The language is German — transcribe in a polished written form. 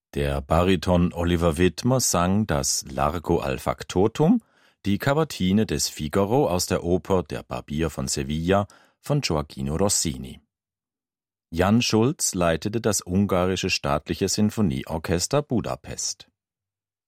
Der Bariton Oliver Widmer sang das Largo al Factotum, die Kavatine des Figaro aus der Oper Der Barbier von Sevilla von Gioachino Rossini. Jan Schulz leitete das ungarische staatliche Sinfonieorchester Budapest.